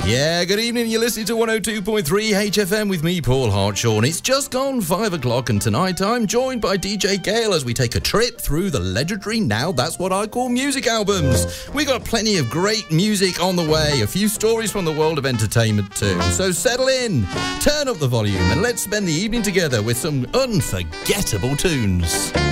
Yeah, good evening. You're listening to 102.3 HFM with me, Paul Hartshaw. It's just gone 5 o'clock, and tonight I'm joined by DJ Gale as we take a trip through the legendary Now That's What I Call Music albums. We got plenty of great music on the way, a few stories from the world of entertainment too. So settle in, turn up the volume, and let's spend the evening together with some unforgettable tunes.